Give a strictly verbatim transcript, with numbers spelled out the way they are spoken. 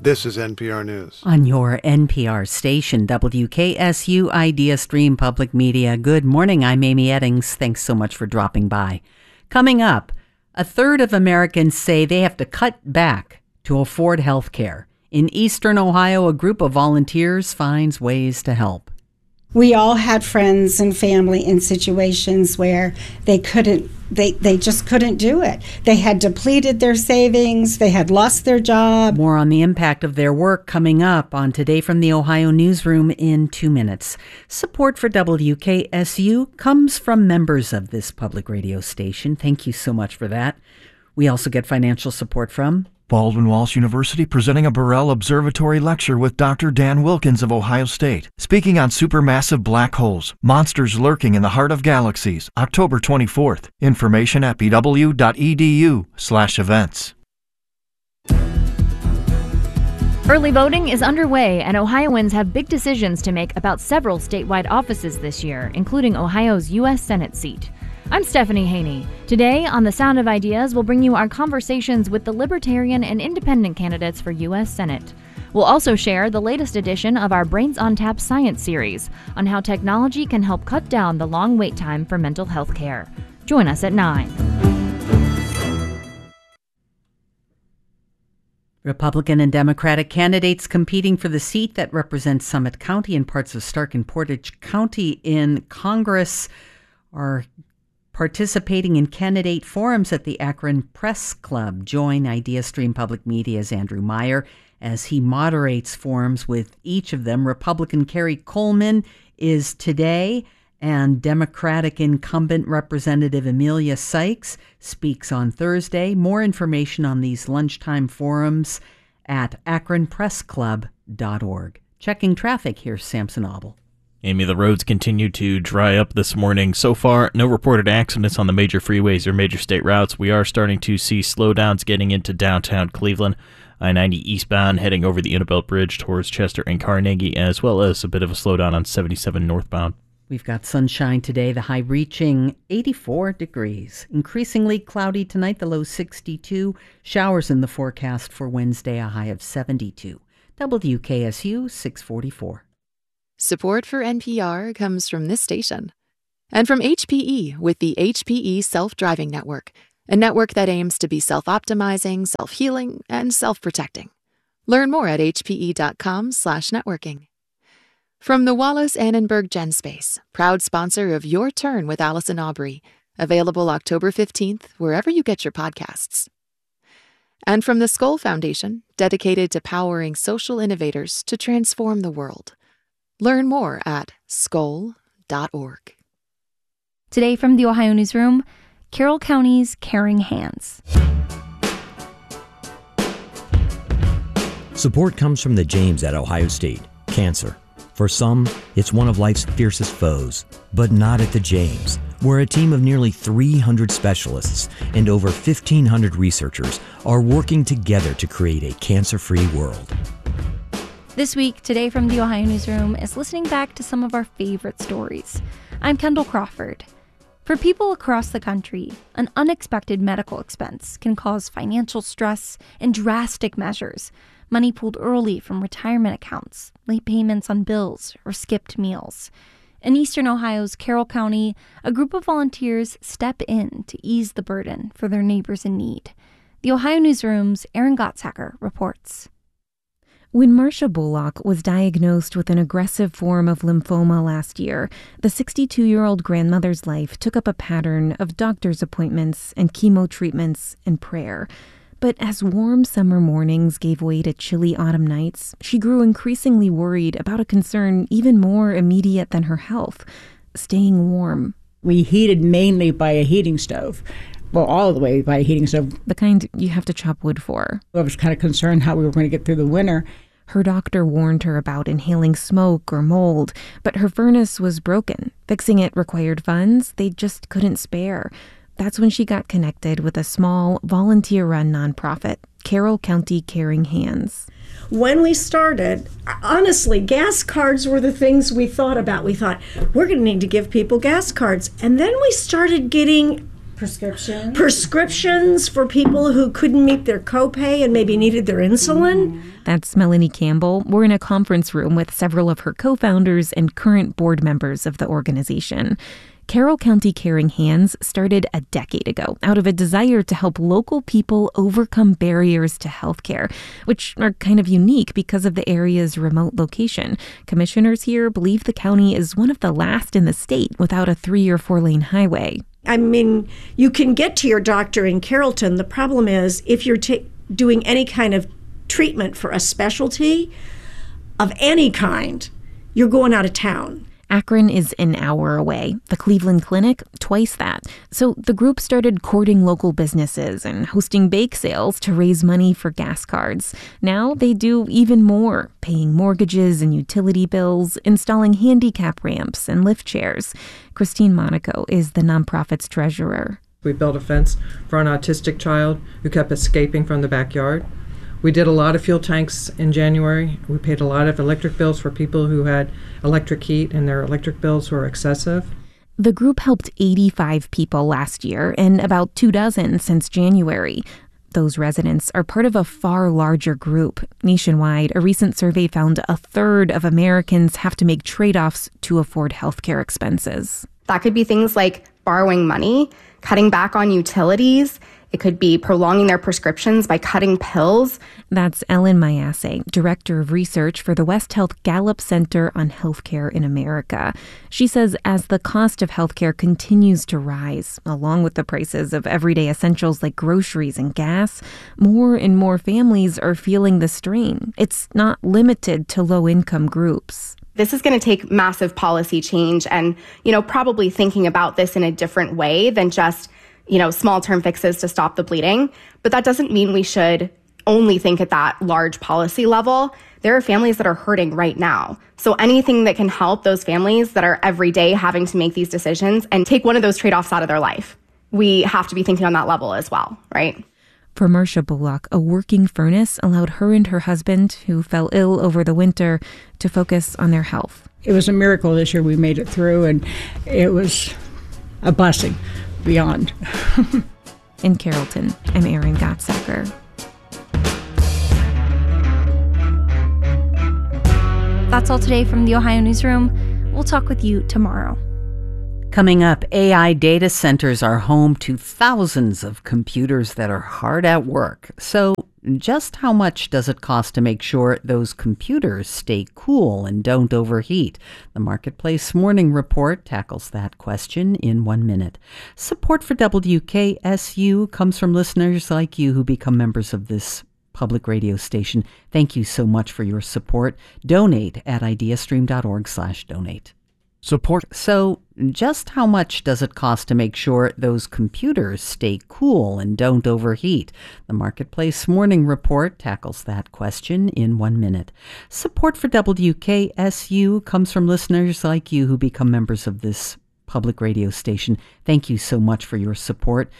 This is N P R News. On your N P R station, W K S U Idea Stream Public Media. Good morning, I'm Amy Eddings. Thanks so much for dropping by. Coming up, a third of Americans say they have to cut back to afford health care. In Eastern Ohio, a group of volunteers finds ways to help. We all had friends and family in situations where they couldn't, they, they just couldn't do it. They had depleted their savings, they had lost their job. More on the impact of their work coming up on Today from the Ohio Newsroom in two minutes. Support for W K S U comes from members of this public radio station. Thank you so much for that. We also get financial support from Baldwin Walsh University presenting a Burrell Observatory lecture with Doctor Dan Wilkins of Ohio State, speaking on supermassive black holes, monsters lurking in the heart of galaxies, October twenty-fourth. Information at bw.edu slash events. Early voting is underway, and Ohioans have big decisions to make about several statewide offices this year, including Ohio's U S Senate seat. I'm Stephanie Haney. Today on The Sound of Ideas, we'll bring you our conversations with the Libertarian and Independent candidates for U S Senate. We'll also share the latest edition of our Brains on Tap Science series on how technology can help cut down the long wait time for mental health care. Join us at nine. Republican and Democratic candidates competing for the seat that represents Summit County and parts of Stark and Portage County in Congress are participating in candidate forums at the Akron Press Club. Join Idea Stream Public Media's Andrew Meyer as he moderates forums with each of them. Republican Kerry Coleman is today, and Democratic incumbent Representative Emilia Sykes speaks on Thursday. More information on these lunchtime forums at akron press club dot org. Checking traffic, here's Samson Auble. Amy, the roads continue to dry up this morning. So far, no reported accidents on the major freeways or major state routes. We are starting to see slowdowns getting into downtown Cleveland. I ninety eastbound heading over the Unibelt Bridge towards Chester and Carnegie, as well as a bit of a slowdown on seventy-seven northbound. We've got sunshine today, the high reaching eighty-four degrees. Increasingly cloudy tonight, the low sixty-two. Showers in the forecast for Wednesday, a high of seventy-two. W K S U six forty-four. Support for N P R comes from this station and from H P E with the H P E Self-Driving Network, a network that aims to be self-optimizing, self-healing, and self-protecting. Learn more at hpe.com slash networking. From the Wallace Annenberg GenSpace, proud sponsor of Your Turn with Allison Aubrey, available October fifteenth wherever you get your podcasts. And from the Skoll Foundation, dedicated to powering social innovators to transform the world. Learn more at skoll dot org. Today from the Ohio Newsroom, Carroll County's Caring Hands. Support comes from the James at Ohio State. Cancer. For some, it's one of life's fiercest foes, but not at the James, where a team of nearly three hundred specialists and over fifteen hundred researchers are working together to create a cancer-free world. This week, Today from the Ohio Newsroom is listening back to some of our favorite stories. I'm Kendall Crawford. For people across the country, an unexpected medical expense can cause financial stress and drastic measures. Money pulled early from retirement accounts, late payments on bills, or skipped meals. In Eastern Ohio's Carroll County, a group of volunteers step in to ease the burden for their neighbors in need. The Ohio Newsroom's Aaron Gottsacker reports. When Marcia Bullock was diagnosed with an aggressive form of lymphoma last year, the sixty-two-year-old grandmother's life took up a pattern of doctor's appointments and chemo treatments and prayer. But as warm summer mornings gave way to chilly autumn nights, she grew increasingly worried about a concern even more immediate than her health: staying warm. We heated mainly by a heating stove. Well, all the way by a heating stove. The kind you have to chop wood for. I was kind of concerned how we were going to get through the winter. Her doctor warned her about inhaling smoke or mold, but her furnace was broken. Fixing it required funds they just couldn't spare. That's when she got connected with a small, volunteer-run nonprofit, Carroll County Caring Hands. When we started, honestly, gas cards were the things we thought about. We thought, we're going to need to give people gas cards. And then we started getting Prescriptions. Prescriptions for people who couldn't meet their copay and maybe needed their insulin. That's Melanie Campbell. We're in a conference room with several of her co-founders and current board members of the organization. Carroll County Caring Hands started a decade ago out of a desire to help local people overcome barriers to healthcare, which are kind of unique because of the area's remote location. Commissioners here believe the county is one of the last in the state without a three or four lane highway. I mean, you can get to your doctor in Carrollton. The problem is if you're ta- doing any kind of treatment for a specialty of any kind, you're going out of town. Akron is an hour away. The Cleveland Clinic, twice that. So the group started courting local businesses and hosting bake sales to raise money for gas cards. Now they do even more, paying mortgages and utility bills, installing handicap ramps and lift chairs. Christine Monaco is the nonprofit's treasurer. We built a fence for an autistic child who kept escaping from the backyard. We did a lot of fuel tanks in January. We paid a lot of electric bills for people who had electric heat and their electric bills were excessive. The group helped eighty-five people last year and about two dozen since January. Those residents are part of a far larger group. Nationwide, a recent survey found a third of Americans have to make trade-offs to afford healthcare expenses. That could be things like borrowing money, cutting back on utilities. It could be prolonging their prescriptions by cutting pills. That's Ellen Mayase, Director of Research for the West Health Gallup Center on Healthcare in America. She says as the cost of healthcare continues to rise, along with the prices of everyday essentials like groceries and gas, more and more families are feeling the strain. It's not limited to low-income groups. This is going to take massive policy change and, you know, probably thinking about this in a different way than just you know, small-term fixes to stop the bleeding. But that doesn't mean we should only think at that large policy level. There are families that are hurting right now. So anything that can help those families that are every day having to make these decisions and take one of those trade-offs out of their life, we have to be thinking on that level as well, right? For Marcia Bullock, a working furnace allowed her and her husband, who fell ill over the winter, to focus on their health. It was a miracle this year we made it through, and it was a blessing. Beyond. In Carrollton, I'm Erin Gottsacker. That's all today from the Ohio Newsroom. We'll talk with you tomorrow. Coming up, A I data centers are home to thousands of computers that are hard at work. So just how much does it cost to make sure those computers stay cool and don't overheat? The Marketplace Morning Report tackles that question in one minute. Support for W K S U comes from listeners like you who become members of this public radio station. Thank you so much for your support. Donate at ideastream.org slash donate. Support. So just how much does it cost to make sure those computers stay cool and don't overheat? The Marketplace Morning Report tackles that question in one minute. Support for W K S U comes from listeners like you who become members of this public radio station. Thank you so much for your support.